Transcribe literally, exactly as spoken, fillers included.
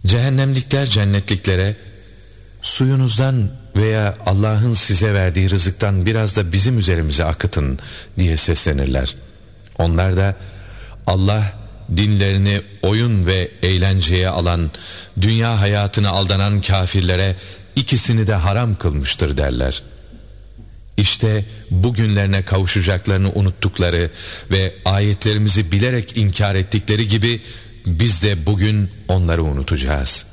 Cehennemlikler cennetliklere, suyunuzdan veya Allah'ın size verdiği rızıktan biraz da bizim üzerimize akıtın diye seslenirler. Onlar da, Allah dinlerini oyun ve eğlenceye alan, dünya hayatına aldanan kafirlere ikisini de haram kılmıştır derler. İşte bugünlerine kavuşacaklarını unuttukları ve ayetlerimizi bilerek inkar ettikleri gibi biz de bugün onları unutacağız.